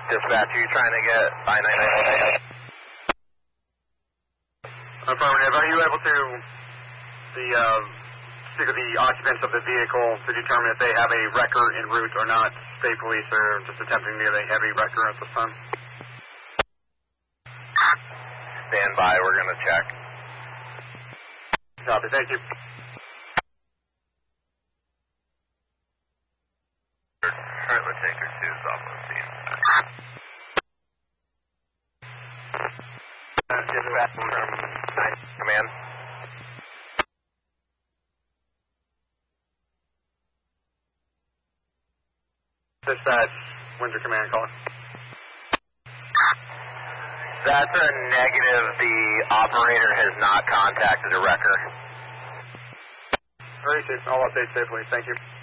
Dispatch, are you trying to get I-998? Affirmative. Are you able to speak with the occupants of the vehicle to determine if they have a wrecker en route or not? State police are just attempting to get a heavy wrecker at this time. Stand by, we're going to check. Copy, thank you. Trailer taker 2 is off on the scene. Dispatch from 9 command. Dispatch, Windsor Command calling. That's a negative. The operator has not contacted a wrecker. Very safe. I'll update safely. Thank you.